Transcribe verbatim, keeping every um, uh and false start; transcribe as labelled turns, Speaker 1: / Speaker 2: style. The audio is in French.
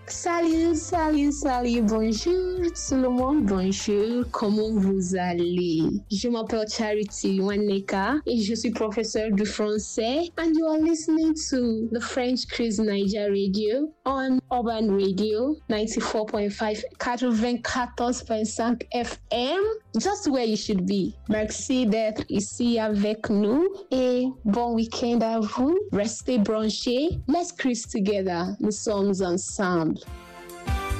Speaker 1: Salut, salut, salut, bonjour tout le monde, bonjour, comment vous allez? Je m'appelle Charity Waneka et je suis professeur de français and you are listening to the French Cruise Niger Radio on Urban Radio ninety-four point five, quatre-vingt-quatorze point cinq F M, just where you should be. Merci d'être ici avec nous et bon week-end à vous. Restez branchés. Let's cruise together. Nous sommes ensemble.